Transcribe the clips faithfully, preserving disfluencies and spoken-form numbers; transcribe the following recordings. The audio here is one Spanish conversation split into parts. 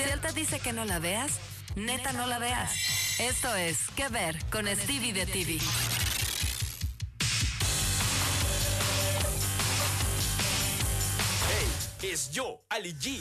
él te dice que no la veas, neta no la veas. Esto es ¿Qué ver? Con Stevie de T V. Hey, es yo, Ali G.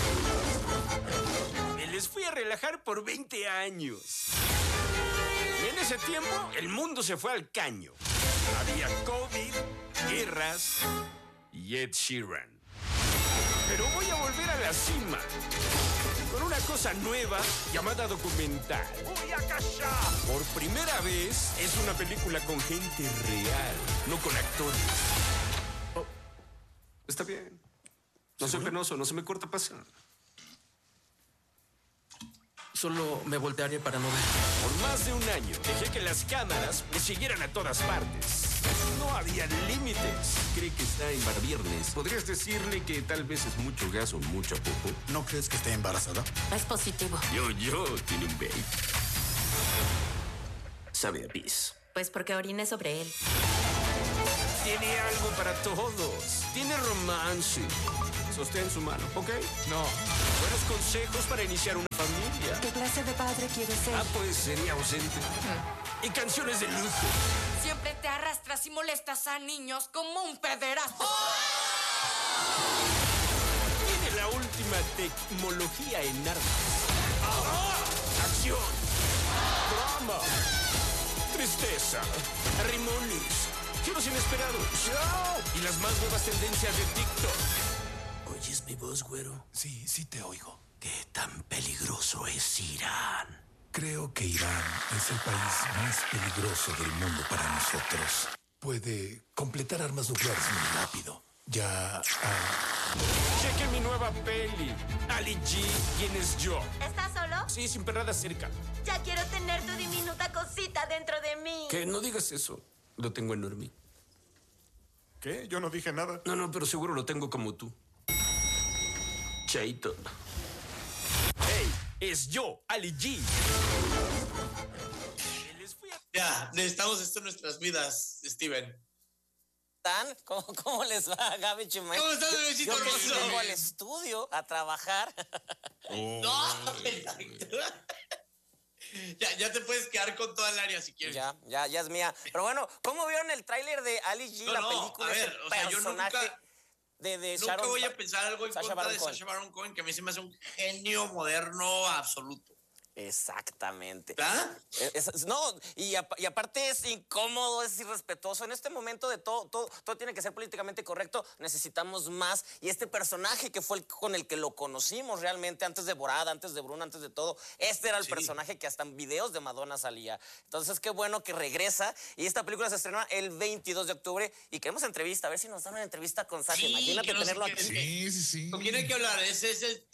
Me les fui a relajar por veinte años. Y en ese tiempo, el mundo se fue al caño. Había COVID, guerras y Ed Sheeran. Pero voy a volver a la cima con una cosa nueva llamada documental. ¡Voy a callar! Por primera vez es una película con gente real, no con actores. Oh, está bien. No soy penoso, no se me corta pasar. Solo me voltearé para no ver. Por más de un año dejé que las cámaras me siguieran a todas partes. No había límites. Cree que está en bar viernes. ¿Podrías decirle que tal vez es mucho gas o mucho poco? ¿No crees que esté embarazada? Es positivo. Yo, yo, tiene un baby. Sabe a pis. Pues porque orine sobre él. Tiene algo para todos. Tiene romance. Sostén su mano, ¿ok? No. Buenos consejos para iniciar una familia. ¿Qué clase de padre quieres ser? Ah, pues sería ausente. Hmm. Y canciones de lujo. Siempre te arrastras y molestas a niños como un pederasta. Tiene la última tecnología en armas. ¡Ah! Acción. Drama. Tristeza. Rimones. Giros inesperados. Y las más nuevas tendencias de TikTok. ¿Oyes mi voz, güero? Sí, sí te oigo. ¿Qué tan peligroso es Irán? Creo que Irán es el país más peligroso del mundo para nosotros. Puede completar armas nucleares muy rápido. Ya... Ah... Cheque mi nueva peli. Ali G, ¿quién es yo? ¿Estás solo? Sí, sin perrada cerca. Ya quiero tener tu diminuta cosita dentro de mí. Que no digas eso. Lo tengo enorme. ¿Qué? Yo no dije nada. No, no, pero seguro lo tengo como tú. Chaito. Hey, es yo, Ali G. Ya, necesitamos esto en nuestras vidas, Steven. ¿Cómo, ¿Cómo les va, Gaby Chumel? ¿Cómo estás, bebecito Yo hermoso? que vengo al estudio a trabajar. Oh. No, exacto. Ya, ya te puedes quedar con toda el área si quieres. Ya, ya, ya es mía. Pero bueno, ¿cómo vieron el tráiler de Ali G, no, la no, película? A ver, ese o sea, yo personaje nunca, de, de nunca Sharon, voy a pensar algo en Sacha contra Baron de Cohen. Sacha Baron Cohen, que a mí se me hace un genio moderno absoluto. Exactamente. ¿Ah? Es, es, no, y, a, y aparte es incómodo, es irrespetuoso. En este momento de todo, todo, todo tiene que ser políticamente correcto. Necesitamos más. Y este personaje que fue el con el que lo conocimos realmente antes de Borat, antes de Bruno, antes de todo, este era el sí. personaje que hasta en videos de Madonna salía. Entonces, qué bueno que regresa. Y esta película se estrena el veintidós de octubre. Y queremos entrevista, a ver si nos dan una entrevista con Sacha. Sí, imagínate no tenerlo sé aquí. Sí, sí, sí. ¿Con quién hay que hablar? Ese es el...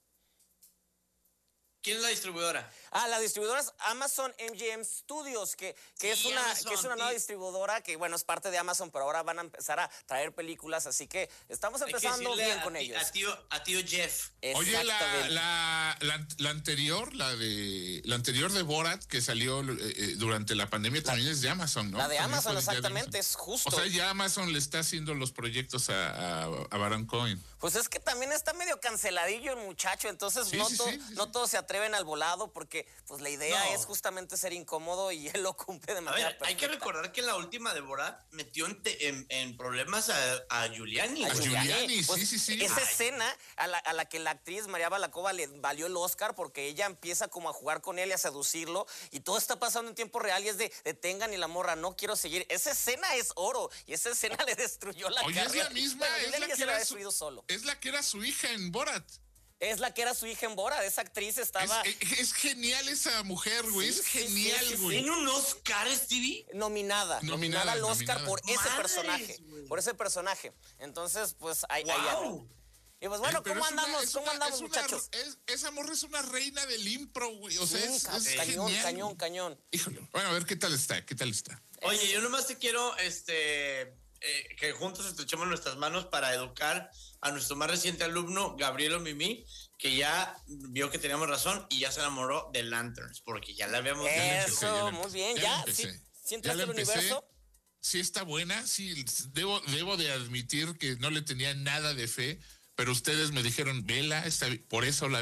¿Quién es la distribuidora? Ah, la distribuidora es Amazon M G M Studios, que, que, sí, es una, Amazon, que es una nueva sí. distribuidora que, bueno, es parte de Amazon, pero ahora van a empezar a traer películas, así que estamos empezando bien a, con ellos. A tío, a tío Jeff. Oye, la, la, la, la anterior, la de la anterior de Borat, que salió eh, durante la pandemia, también la, es de Amazon, ¿no? La de también Amazon, exactamente, de Amazon. Es justo. O sea, ya Amazon le está haciendo los proyectos a, a, a Baron Cohen. Pues es que también está medio canceladillo el muchacho, entonces sí, no, sí, to, sí, sí, no todos se atreven al volado, porque pues la idea no. es justamente ser incómodo y él lo cumple de manera a ver, perfecta. Hay que recordar que en la última de Borat metió en, te, en, en problemas a, a Giuliani. A Giuliani, pues, sí, sí, sí. Esa Ay. escena a la, a la que la actriz María Balacova le valió el Oscar porque ella empieza como a jugar con él y a seducirlo y todo está pasando en tiempo real y es de detengan y la morra, no quiero seguir. Esa escena es oro y esa escena le destruyó la Oye, carrera. es la misma, bueno, es la, que se era la destruido su, solo. es la que era su hija en Borat. Es la que era su hija en Borat, esa actriz estaba... Es, es, es genial esa mujer, güey, sí, es genial, sí, sí, güey. ¿Tiene un Oscar, Stevie? Nominada, nominada, nominada al Oscar nominada. por ese Madres, personaje, güey. por ese personaje. Entonces, pues, ahí... Wow. ahí y pues bueno, ¿cómo andamos? Una, ¿Cómo una, andamos, una, muchachos? Es, esa morra es una reina del impro, güey. O sea, sí, es, es cañón, genial. cañón, cañón. Híjole. Bueno, a ver qué tal está, qué tal está. Oye, yo nomás te quiero, este, eh, que juntos estrechemos nuestras manos para educar a nuestro más reciente alumno, Gabrielo Mimí, que ya vio que teníamos razón y ya se enamoró de Lanterns, porque ya la habíamos Eso, ya empecé, ya muy bien, ya. ya, ya sí, sí entraste al universo. Sí está buena, sí, debo, debo de admitir que no le tenía nada de fe, pero ustedes me dijeron, vela, está, por eso la vi.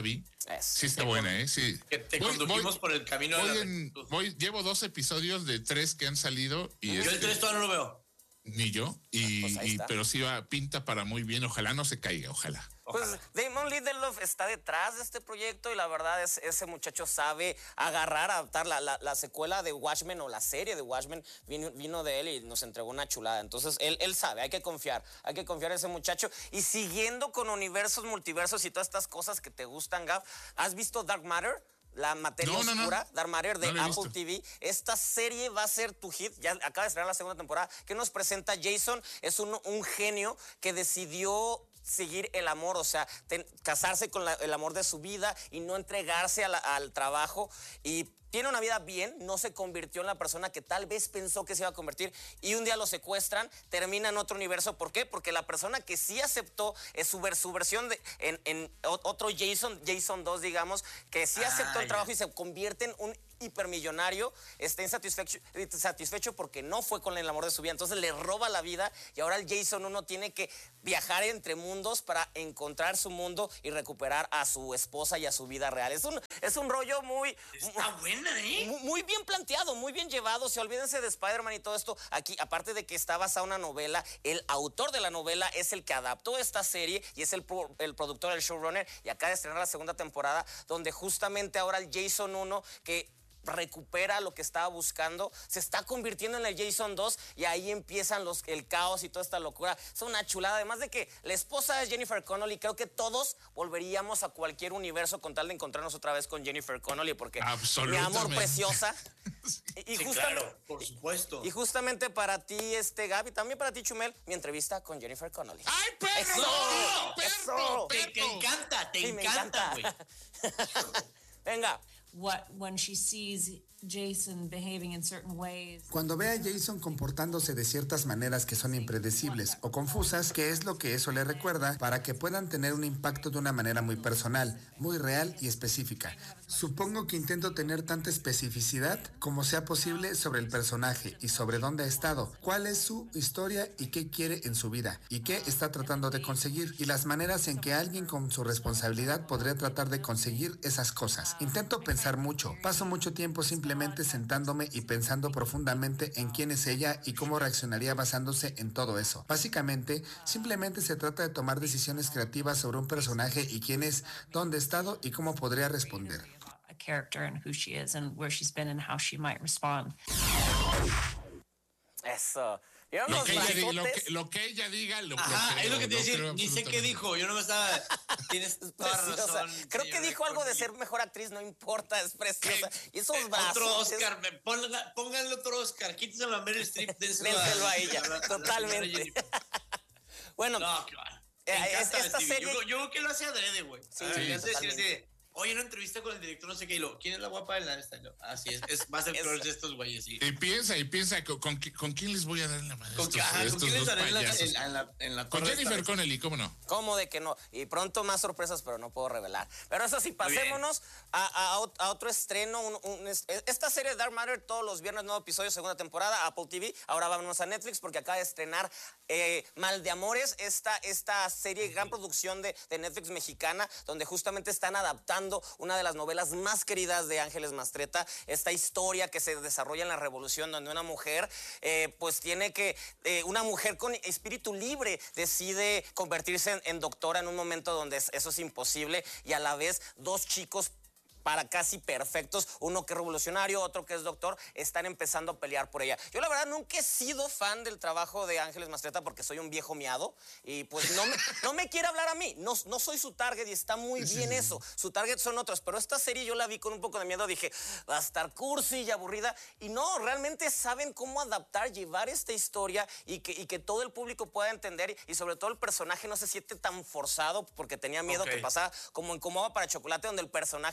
Sí está buena, ¿eh? Sí. Que te Voy- condujimos voy- por el camino de Voy la en- rectitud. voy- llevo dos episodios de tres que han salido y Yo el este, tres todavía no lo veo. ni yo, y, Pues ahí y- está. pero sí va, pinta para muy bien. Ojalá no se caiga, ojalá. Pues Damon Lindelof está detrás de este proyecto y la verdad es ese muchacho sabe agarrar, adaptar la, la, la secuela de Watchmen o la serie de Watchmen vino, vino de él y nos entregó una chulada. Entonces él, él sabe, hay que confiar, hay que confiar en ese muchacho. Y siguiendo con universos, multiversos y todas estas cosas que te gustan, Gav, ¿has visto Dark Matter? La materia No, no, no. oscura, Dark Matter de No la he Apple visto. T V. Esta serie va a ser tu hit. Ya acaba de estrenar la segunda temporada. ¿Qué nos presenta Jason? Es un, un genio que decidió seguir el amor, o sea, ten- casarse con la- el amor de su vida y no entregarse a la- al trabajo. Y tiene una vida bien, no se convirtió en la persona que tal vez pensó que se iba a convertir y un día lo secuestran, termina en otro universo. ¿Por qué? Porque la persona que sí aceptó es su, ver- su versión de, en, en o- otro Jason, Jason dos, digamos, que sí aceptó Ah, el trabajo y se convierte en un hipermillonario, está insatisfecho satisfecho porque no fue con el amor de su vida, entonces le roba la vida y ahora el Jason uno tiene que viajar entre mundos para encontrar su mundo y recuperar a su esposa y a su vida real. Es un, es un rollo muy... Está buena, ¿eh? Muy, muy bien planteado, muy bien llevado. Si olvídense de Spider-Man y todo esto, aquí, aparte de que está basada en una novela, el autor de la novela es el que adaptó esta serie y es el, pro- el productor, el showrunner, y acaba de estrenar la segunda temporada, donde justamente ahora el Jason uno, que recupera lo que estaba buscando, se está convirtiendo en el Jason dos y ahí empiezan los, el caos y toda esta locura. Es una chulada, además de que la esposa es Jennifer Connelly. Creo que todos volveríamos a cualquier universo con tal de encontrarnos otra vez con Jennifer Connelly, porque mi Absolutamente. amor preciosa. Y, y Sí, justamente, claro, por supuesto. y justamente para ti, este Gaby, también para ti, Chumel, mi entrevista con Jennifer Connelly. ¡Ay, perro! ¡Eso! ¡Perro! ¡Eso! Te, te encanta, te Sí, me encanta, güey. Venga. What when she sees Jason behaving in certain ways. Cuando ve a Jason comportándose de ciertas maneras que son impredecibles o confusas, ¿qué es lo que eso le recuerda? Para que puedan tener un impacto de una manera muy personal, muy real y específica. Supongo que intento tener tanta especificidad como sea posible sobre el personaje y sobre dónde ha estado, cuál es su historia y qué quiere en su vida y qué está tratando de conseguir y las maneras en que alguien con su responsabilidad podría tratar de conseguir esas cosas. Intento pensar mucho, paso mucho tiempo simplemente sentándome y pensando profundamente en quién es ella y cómo reaccionaría basándose en todo eso. Básicamente, simplemente se trata de tomar decisiones creativas sobre un personaje y quién es, dónde ha estado y cómo podría responder. A character and who she is and where she's been and how she might respond. Eso. ¿Vieron Lo los que, ella diga, lo, brazotes? que, lo que ella diga, lo, lo Ajá, creo, es lo que te lo decía, creo ni sé qué absolutamente. dijo, yo no me estaba... Tienes toda Preciosa. razón. Creo que señora dijo algo de Connelly. ser mejor actriz, no importa, es preciosa. Y esos Eh, brazos. Otro Oscar, me- ponga- pónganle otro Oscar, quítenselo a Meryl Streep, dénselo Dénselo a ella, la- la señora totalmente. Jennifer. Bueno, No, claro. Eh, Me encanta es- esta Stevie. serie- Yo, yo creo que lo hace adrede, güey. Sí, Ah, sí, le hace decir totalmente. de, oye, una entrevista con el director, no sé qué, y lo, ¿quién es la guapa de la esta? Y lo, Así es, es, va a ser Es- cruel de estos güeyes, sí. Y piensa, y piensa, ¿con, con, qui- con quién les voy a dar en la madre? ¿Con, Estos- ajá, ¿con estos quién les dos daré en la, payasos. en, en la, en la Con torre Jennifer esta? Connelly, ¿cómo no? ¿cómo de que no? Y pronto más sorpresas, pero no puedo revelar. Pero eso sí, Muy bien. pasémonos a, a ot- a otro estreno. un- un- es- esta serie Dark Matter, todos los viernes, nuevo episodio, segunda temporada, Apple T V. Ahora vámonos a Netflix porque acaba de estrenar eh, Mal de Amores, esta, esta serie, gran producción de, de Netflix mexicana, donde justamente están adaptando una de las novelas más queridas de Ángeles Mastretta, esta historia que se desarrolla en la Revolución, donde una mujer, eh, pues tiene que, eh, una mujer con espíritu libre decide convertirse en, en doctora en un momento donde es- eso es imposible y a la vez dos chicos para casi perfectos, uno que es revolucionario, otro que es doctor, están empezando a pelear por ella. Yo la verdad nunca he sido fan del trabajo de Ángeles Mastretta porque soy un viejo miado y pues no me, no me quiere hablar a mí, no, no soy su target y está muy bien eso, su target son otros, pero esta serie yo la vi con un poco de miedo, dije, va a estar cursi y aburrida y no, realmente saben cómo adaptar, llevar esta historia y que, y que todo el público pueda entender y sobre todo el personaje no se siente tan forzado porque tenía miedo Ok. que pasara como en Cómo va para Chocolate, donde el personaje de la protagonista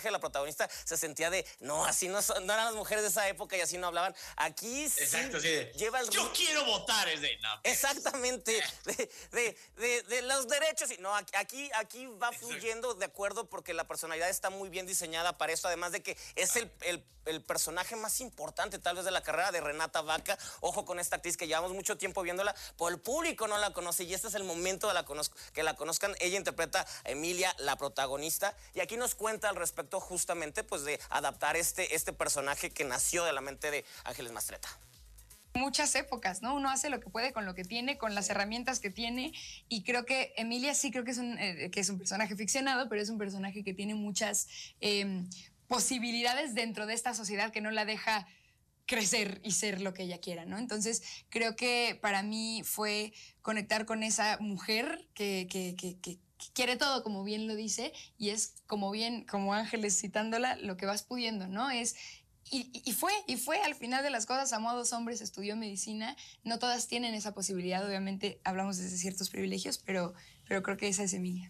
protagonista se sentía de, no, así no, son, no eran las mujeres de esa época y así no hablaban. Aquí sí, Exacto, sí de, lleva el... Yo quiero votar, es de, no. Exactamente, de, de, de, de los derechos. Y no, aquí, aquí va fluyendo de acuerdo porque la personalidad está muy bien diseñada para eso, además de que es el, el, el personaje más importante tal vez de la carrera de Renata Vaca. Ojo con esta actriz que llevamos mucho tiempo viéndola, pero el público no la conoce y este es el momento de la que la conozcan. Ella interpreta a Emilia, la protagonista, y aquí nos cuenta al respecto justamente pues de adaptar este, este personaje que nació de la mente de Ángeles Mastretta. Muchas épocas, ¿no? Uno hace lo que puede con lo que tiene, con las herramientas que tiene, y creo que Emilia sí creo que es un, eh, que es un personaje ficcionado, pero es un personaje que tiene muchas eh, posibilidades dentro de esta sociedad que no la deja crecer y ser lo que ella quiera, ¿no? Entonces, creo que para mí fue conectar con esa mujer que, que, que, que quiere todo, como bien lo dice, y es como bien, como Ángeles citándola, lo que vas pudiendo, ¿no? Es... Y, y fue, y fue al final de las cosas, amó a dos hombres, estudió medicina, no todas tienen esa posibilidad, obviamente hablamos desde ciertos privilegios, pero, pero creo que esa es Emilia.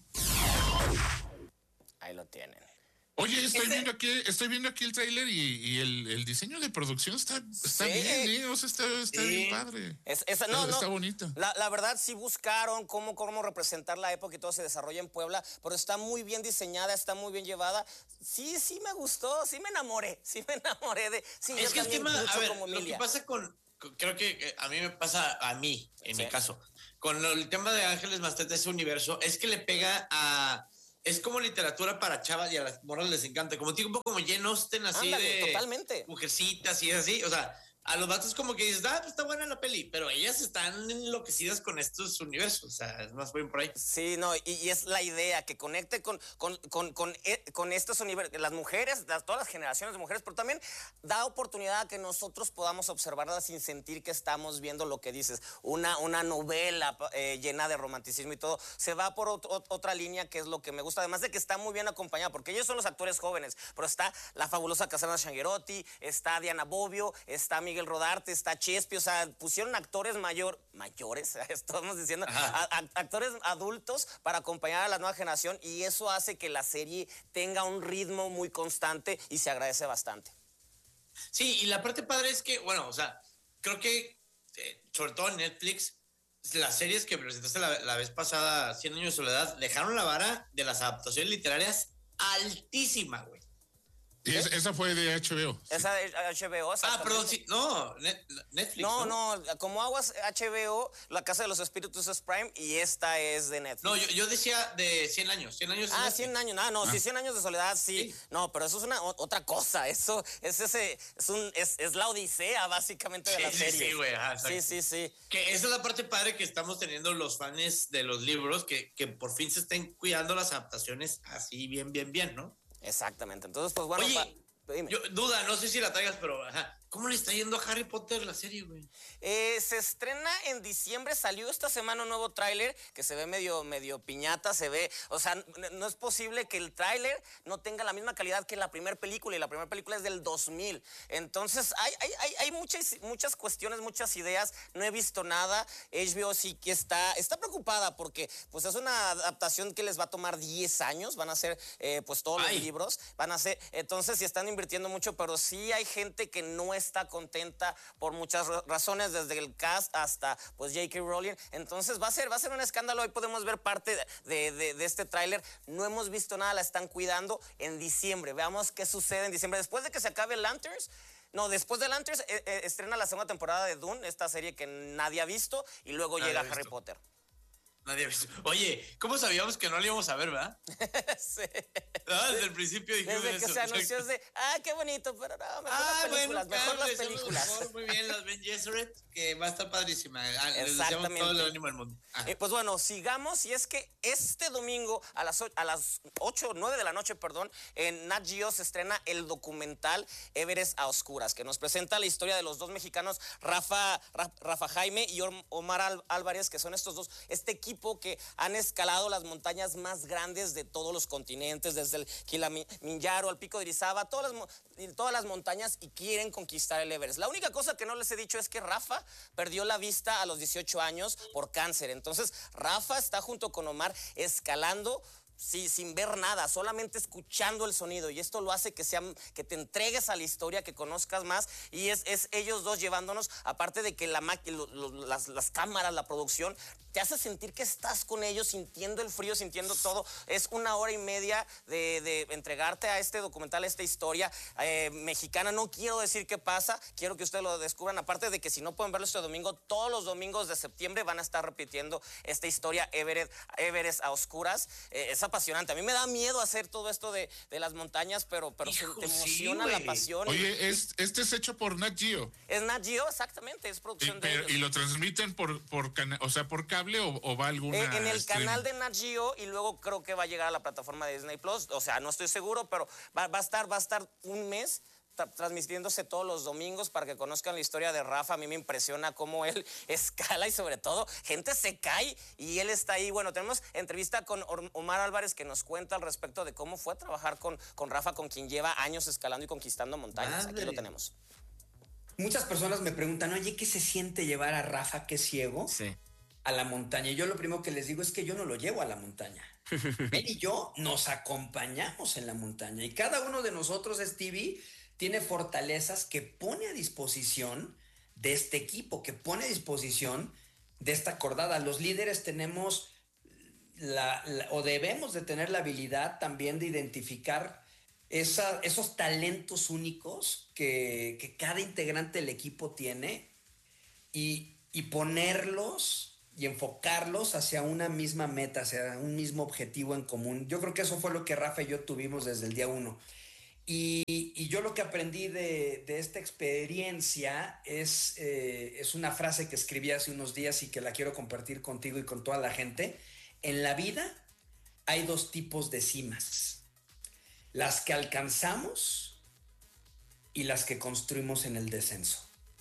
Ahí lo tienen. Oye, estoy viendo aquí, estoy viendo aquí el tráiler y, y el, el diseño de producción está, está Sí. bien, ¿eh? O sea, está, está Sí. bien padre. Es, esa, no, está, no, está bonito. La, la verdad sí buscaron cómo, cómo representar la época y todo se desarrolla en Puebla, pero está muy bien diseñada, está muy bien llevada. Sí, sí me gustó, sí me enamoré, sí me enamoré de... Sí, es yo que el también tema, mucho a ver, como lo que Emilia. pasa con, con- creo que eh, a mí me pasa, a mí, en Sí. mi caso, con lo- el tema de Ángeles Mastretta, ese universo, es que le pega a... Es como literatura para chavas y a las morras les encanta. Como tipo como Jane Austen, así Ándale, de... totalmente. Mujercitas y así, o sea... A los vatos como que dices, ah, pues está buena la peli, pero ellas están enloquecidas con estos universos, o sea, es más bien por ahí. Sí, no, y, y es la idea, que conecte con, con, con, con, eh, con estos universos, las mujeres, las, todas las generaciones de mujeres, pero también da oportunidad a que nosotros podamos observarlas sin sentir que estamos viendo lo que dices. Una, una novela eh, llena de romanticismo y todo, se va por otro, otra línea que es lo que me gusta, además de que está muy bien acompañada, porque ellos son los actores jóvenes, pero está la fabulosa Cassandra Shanguerotti, está Diana Bobbio, está Miguel Rodarte, está Chespi, o sea, pusieron actores mayor, mayores, estamos diciendo, a, a, actores adultos para acompañar a la nueva generación y eso hace que la serie tenga un ritmo muy constante y se agradece bastante. Sí, y la parte padre es que, bueno, o sea, creo que, eh, sobre todo en Netflix, las series que presentaste la, la vez pasada, Cien años de soledad, dejaron la vara de las adaptaciones literarias altísima, güey. Y es- esa fue de H B O. Esa de H B O. Ah, perdón, sí, no, Net- Netflix. No, no, como aguas H B O, La Casa de los Espíritus es Prime y esta es de Netflix. No, yo, yo decía de cien años, cien años. Ah, cien años, no, no, Ah. sí, cien años de soledad, sí. No, pero eso es una o- otra cosa, eso es ese, es un, es, es la odisea básicamente de Sí, la sí, serie. sí, güey, ajá, Sí, exacto. sí, sí. Que esa es la parte padre que estamos teniendo los fans de los libros, que, que por fin se estén cuidando las adaptaciones así bien, bien, bien, ¿no? Exactamente, entonces pues bueno, Oye, pa- dime. yo, duda, no sé si la traigas, pero ajá, ¿cómo le está yendo a Harry Potter la serie, güey? Eh, se estrena en diciembre, salió esta semana un nuevo tráiler que se ve medio, medio piñata, se ve, o sea, n- no es posible que el tráiler no tenga la misma calidad que la primera película, y la primera película es del dos mil. Entonces, hay, hay, hay, hay muchas, muchas cuestiones, muchas ideas, no he visto nada. H B O sí que está, está preocupada porque pues es una adaptación que les va a tomar diez años, van a ser eh, pues todos Ay. los libros, van a ser, entonces sí están invirtiendo mucho, pero sí hay gente que no está contenta por muchas ra- razones, desde el cast hasta pues J K Rowling. Entonces va a ser, va a ser un escándalo. Hoy podemos ver parte de, de, de este tráiler. No hemos visto nada, la están cuidando en diciembre. Veamos qué sucede en diciembre. Después de que se acabe Lanterns, no, después de Lanterns eh, eh, estrena la segunda temporada de Dune, esta serie que nadie ha visto, y luego Nadie llega ha Harry visto. Potter. Nadie ha visto. Oye, ¿cómo sabíamos que no lo íbamos a ver, verdad? Sí. No, desde el principio dijimos Desde que eso. se anunció es de, ah, qué bonito, pero no, mejor Ah, las películas, bueno, mejor las Carlos, películas. mejor, muy bien, las Ben Gesserit, que va a estar padrísima. Ah, les deseamos Exactamente. todo el ánimo del mundo. Ah. Eh, pues bueno, sigamos, y es que este domingo a las, o- a las ocho, nueve de la noche, perdón, en Nat Geo se estrena el documental Everest a Oscuras, que nos presenta la historia de los dos mexicanos, Rafa, Ra- Rafa Jaime y Or- Omar Al- Álvarez, que son estos dos, este equipo que han escalado las montañas más grandes de todos los continentes, desde el Kilimanjaro al Pico de Orizaba, todas las, mo- y todas las montañas, y quieren conquistar el Everest. La única cosa que no les he dicho es que Rafa perdió la vista a los dieciocho años por cáncer. Entonces, Rafa está junto con Omar escalando Sí, sin ver nada, solamente escuchando el sonido, y esto lo hace que sea, que te entregues a la historia, que conozcas más, y es, es ellos dos llevándonos, aparte de que la lo, lo, las, las cámaras, la producción, te hace sentir que estás con ellos, sintiendo el frío, sintiendo todo. Es una hora y media de, de entregarte a este documental, a esta historia eh, mexicana. No quiero decir qué pasa, quiero que ustedes lo descubran, aparte de que si no pueden verlo este domingo, todos los domingos de septiembre van a estar repitiendo esta historia, Everest, Everest a oscuras. Eh, es apasionante. A mí me da miedo hacer todo esto de, de las montañas, pero, pero Hijo, te sí, emociona güey. la pasión. Oye, es, este es hecho por Nat Geo. Es Nat Geo, exactamente, es Y, producción de pero- ellos. y lo transmiten por, por cana- o sea, por cable o, o va alguna. Eh, en el streaming? canal de Nat Geo, y luego creo que va a llegar a la plataforma de Disney Plus. O sea, no estoy seguro, pero va, va a estar, va a estar un mes tra- transmitiéndose todos los domingos para que conozcan la historia de Rafa. A mí me impresiona cómo él escala y sobre todo gente se cae y él está ahí. Bueno, tenemos entrevista con Or- Omar Álvarez que nos cuenta al respecto de cómo fue trabajar con, con Rafa, con quien lleva años escalando y conquistando montañas. Aquí lo tenemos. Muchas personas me preguntan, oye, ¿qué se siente llevar a Rafa, que es ciego, sí. a la montaña? Y yo lo primero que les digo es que yo no lo llevo a la montaña. Él y yo nos acompañamos en la montaña. Y cada uno de nosotros, Stevie, tiene fortalezas que pone a disposición de este equipo, que pone a disposición de esta cordada. Los líderes tenemos la, la- o debemos de tener la habilidad también de identificar esa- esos talentos únicos que, que cada integrante del equipo tiene y, y ponerlos y enfocarlos hacia una misma meta, hacia un mismo objetivo en común. Yo creo que eso fue lo que Rafa y yo tuvimos desde el día uno. Y, y yo lo que aprendí de, de esta experiencia es, eh, es una frase que escribí hace unos días y que la quiero compartir contigo y con toda la gente. En la vida hay dos tipos de cimas: las que alcanzamos y las que construimos en el descenso.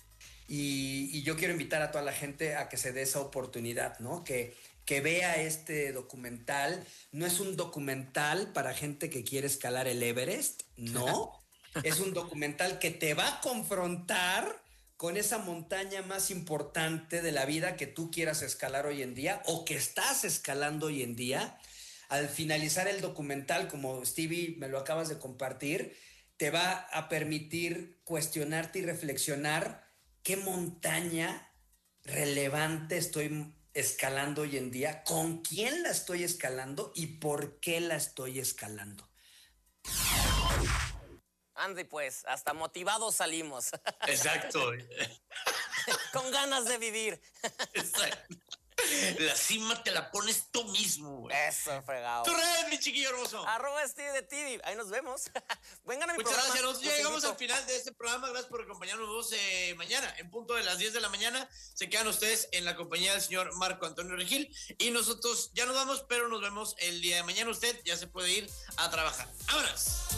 Y, y yo quiero invitar a toda la gente a que se dé esa oportunidad, ¿no? Que, que vea este documental. No es un documental para gente que quiere escalar el Everest, no. Es un documental que te va a confrontar con esa montaña más importante de la vida que tú quieras escalar hoy en día o que estás escalando hoy en día. Al finalizar el documental, como Stevie me lo acabas de compartir, te va a permitir cuestionarte y reflexionar qué montaña relevante estoy escalando hoy en día, con quién la estoy escalando y por qué la estoy escalando. Andy, pues, hasta motivados salimos. Exacto. Con ganas de vivir. Exacto. La cima te la pones tú mismo, güey. Eso, fregado. Tu red, mi chiquillo hermoso. Arroba Steve de T V. Ahí nos vemos. Vengan a mi Muchas programa. gracias. Nos Los llegamos invito. al final de este programa. Gracias por acompañarnos eh, mañana. En punto de las diez de la mañana se quedan ustedes en la compañía del señor Marco Antonio Regil. Y nosotros ya nos vamos, pero nos vemos el día de mañana. Usted ya se puede ir a trabajar. ¡Vámonos!